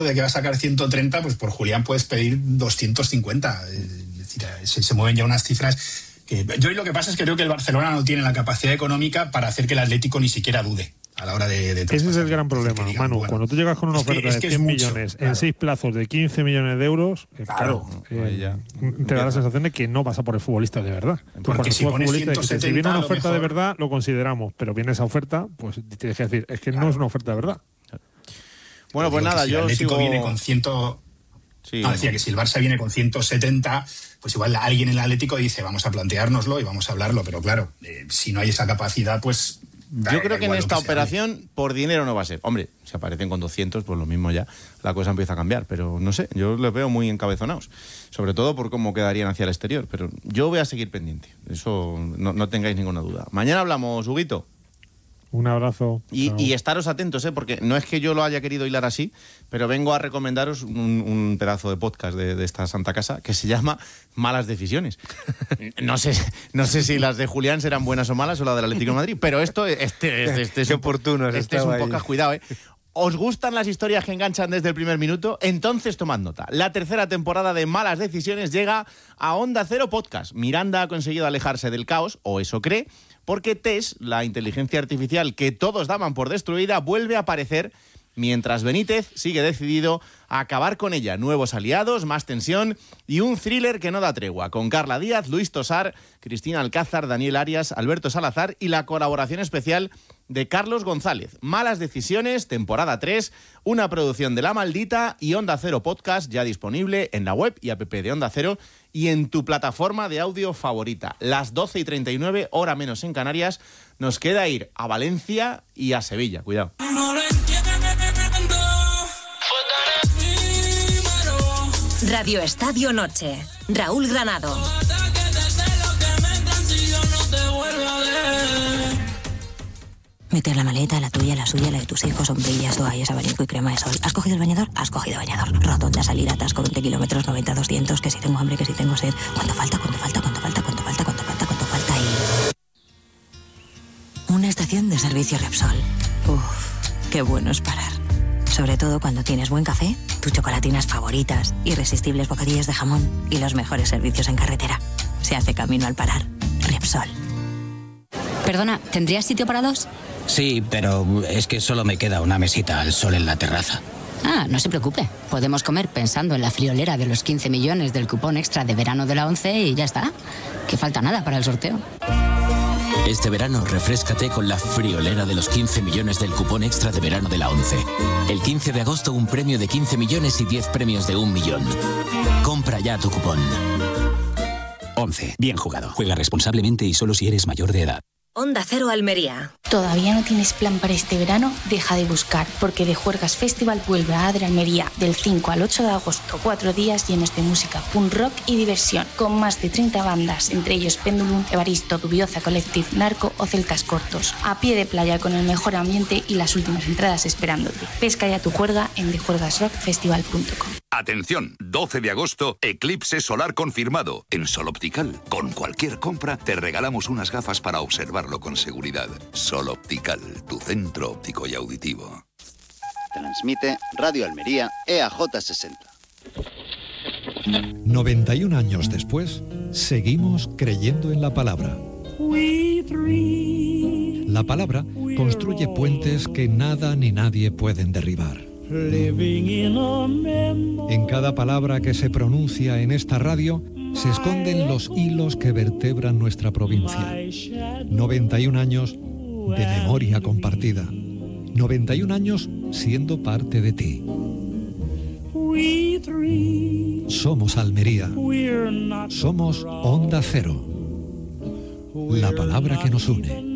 de que va a sacar 130, pues por Julián puedes pedir 250. Es decir, se mueven ya unas cifras que... Yo lo que pasa es que creo que el Barcelona no tiene la capacidad económica para hacer que el Atlético ni siquiera dude a la hora de ese es el gran problema, digan, Manu. Bueno, cuando tú llegas con una oferta de 100 millones en 6 plazos de 15 millones de euros, te da la sensación de que no vas a por el futbolista de verdad. Porque si pones 170, si viene una oferta de verdad, lo consideramos, pero viene esa oferta, pues tienes que decir, es que no es una oferta de verdad. Bueno, pues nada, si el Atlético viene con 100... decía que si el Barça viene con 170, pues igual alguien en el Atlético dice, vamos a planteárnoslo y vamos a hablarlo, pero claro, si no hay esa capacidad, pues... Yo creo que en esta operación por dinero no va a ser. Hombre, si aparecen con 200, pues lo mismo ya, la cosa empieza a cambiar. Pero no sé, yo los veo muy encabezonados. Sobre todo por cómo quedarían hacia el exterior. Pero yo voy a seguir pendiente. Eso no tengáis ninguna duda. Mañana hablamos, Huguito. Un abrazo. Y estaros atentos, porque no es que yo lo haya querido hilar así, pero vengo a recomendaros un pedazo de podcast de esta santa casa que se llama Malas Decisiones. No sé si las de Julián serán buenas o malas o la del Atlético de Madrid, pero este es oportuno. Este es un podcast, cuidado, ¿Os gustan las historias que enganchan desde el primer minuto? Entonces tomad nota. La tercera temporada de Malas Decisiones llega a Onda Cero Podcast. Miranda ha conseguido alejarse del caos, o eso cree, porque Tess, la inteligencia artificial que todos daban por destruida, vuelve a aparecer mientras Benítez sigue decidido a acabar con ella. Nuevos aliados, más tensión y un thriller que no da tregua, con Carla Díaz, Luis Tosar, Cristina Alcázar, Daniel Arias, Alberto Salazar y la colaboración especial de Carlos González. Malas Decisiones, temporada 3, una producción de La Maldita y Onda Cero Podcast, ya disponible en la web y app de Onda Cero y en tu plataforma de audio favorita. Las 12:39, hora menos en Canarias, nos queda ir a Valencia y a Sevilla. Cuidado. Radio Estadio Noche. Raúl Granado. Meter la maleta, la tuya, la suya, la de tus hijos, sombrillas, toallas, abanico y crema de sol. ¿Has cogido el bañador? Has cogido bañador. Rotonda, salida, atasco, 20 kilómetros, 90, 200, que si tengo hambre, que si tengo sed. ¿Cuánto falta? Y... una estación de servicio Repsol. Qué bueno es parar. Sobre todo cuando tienes buen café, tus chocolatinas favoritas, irresistibles bocadillos de jamón y los mejores servicios en carretera. Se hace camino al parar. Repsol. Perdona, ¿tendrías sitio para dos? Sí, pero es que solo me queda una mesita al sol en la terraza. Ah, no se preocupe. Podemos comer pensando en la friolera de los 15 millones del cupón extra de verano de la 11 y ya está. Que falta nada para el sorteo. Este verano refréscate con la friolera de los 15 millones del cupón extra de verano de la 11. El 15 de agosto un premio de 15 millones y 10 premios de 1 millón. Compra ya tu cupón. 11. Bien jugado. Juega responsablemente y solo si eres mayor de edad. Onda Cero Almería. ¿Todavía no tienes plan para este verano? Deja de buscar, porque The Juergas Festival vuelve a Adre Almería del 5 al 8 de agosto. 4 días llenos de música, punk rock y diversión, con más de 30 bandas, entre ellos Pendulum, Evaristo, Dubioza Collective, Narco o Celtas Cortos. A pie de playa con el mejor ambiente y las últimas entradas esperándote. Pesca ya tu juerga en thejuergasrockfestival.com. Atención, 12 de agosto, eclipse solar confirmado. En Sol Optical, con cualquier compra, te regalamos unas gafas para observarlo con seguridad. Sol Optical, tu centro óptico y auditivo. Transmite Radio Almería EAJ 60. 91 años después, seguimos creyendo en la palabra. La palabra construye puentes que nada ni nadie pueden derribar. En cada palabra que se pronuncia en esta radio se esconden los hilos que vertebran nuestra provincia. 91 años de memoria compartida. 91 años siendo parte de ti. Somos Almería. Somos Onda Cero. La palabra que nos une.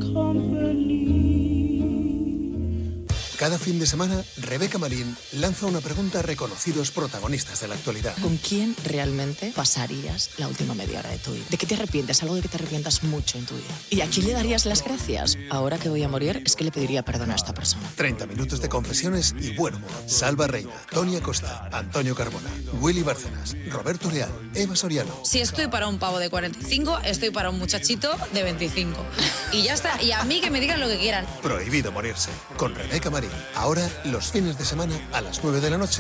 Cada fin de semana, Rebeca Marín lanza una pregunta a reconocidos protagonistas de la actualidad. ¿Con quién realmente pasarías la última media hora de tu vida? ¿De qué te arrepientes? Algo de que te arrepientas mucho en tu vida. ¿Y a quién le darías las gracias? Ahora que voy a morir, es que le pediría perdón a esta persona. 30 minutos de confesiones y buen humor. Salva Reina, Tony Acosta, Antonio Carbona, Willy Bárcenas, Roberto Leal, Eva Soriano. Si estoy para un pavo de 45, estoy para un muchachito de 25. Y ya está. Y a mí que me digan lo que quieran. Prohibido morirse. Con Rebeca Marín. Ahora, los fines de semana, a las 9 de la noche,